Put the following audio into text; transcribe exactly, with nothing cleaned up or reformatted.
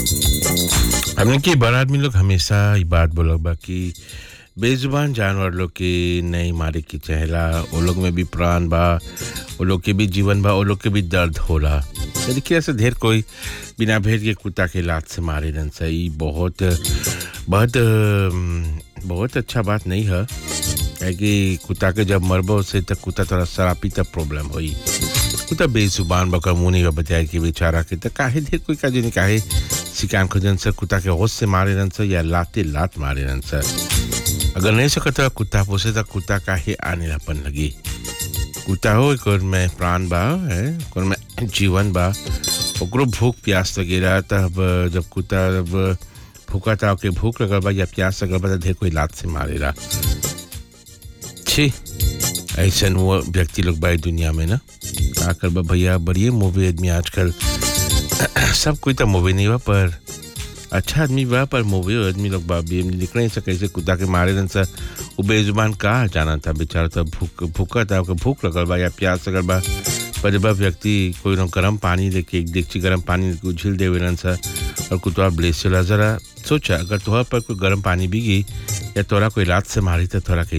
हमने के बड़ आदमी लोग हमेशा ई बात बोलब बा कि बेजुबान जानवर लोग के नहीं मारे के चाहेला। वो लोग में भी प्राण बा, वो लोग के भी जीवन बा, वो लोग के भी दर्द होला। तरीके से ढेर कोई बिना भेद के कुत्ता के लात से मारे रन सही बहुत बहुत अम, बहुत अच्छा बात नहीं है। है कि कुत्ता के जब मरबो से तक कुत्ता थोड़ा शराबी तब प्रॉब्लम होई। कुत्ता बेजुबान बकर मुंह नहीं बताया कि बेचारा के त काहे ढेर कोई का नहीं काहे शिकान खोजन से कुत्ता के होश से मारे रन से या लाते लात मारे रन से। अगर नहीं सकता कुत्ता पोसे तो कुत्ता काहे आने लापन लगी। कुत्ता हो एक और में प्राण बा है, और में जीवन बा। ओकरो भूख प्यास वगैरह तब जब कुत्ता जब भूखा था ओके भूख लगल बा या प्यास लगल बा ढेर कोई लात से मारेला। छी ऐसा वो व्यक्ति लोग बाई दुनिया में ना का कर बा भैया। बढ़िया मूवी आदमी आजकल सब कोई तो मूवी नहीं बा पर अच्छा आदमी बा पर मूवी आदमी लोग बा भी दिख नहीं सके कैसे कुत्ता के मारे रन सा। वो बेजुबान का जाना था बेचारा तो भूख भूखा था ओके भूख लगल बा या प्यास लगल बा। पर जब व्यक्ति कोई ना गर्म पानी लेके एक देगची गर्म पानी उझिल देवे रन सा और कुत्ता ब्लेस चला जरा सोचा अगर तोहर पर कोई गर्म पानी बिगी या तोरा कोई लात से मारी तो तोरा